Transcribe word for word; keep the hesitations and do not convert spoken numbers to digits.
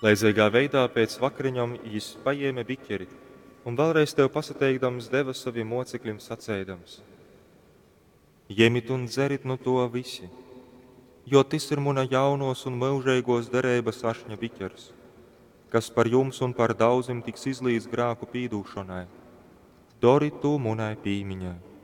Leidzīgā veidā pēc vakariņām viņš paņēma biķeri un vēlreiz tev pasateikdams deva saviem mocekļiem sacēdams: Ņemit un dzerit no to visi, jo tas ir mana jaunos un mūžīgos derības ašņa biķers, kas par jums un par daudziem tiks izlīdz grēku pīdūšanai. Dori to manai pīmiņai.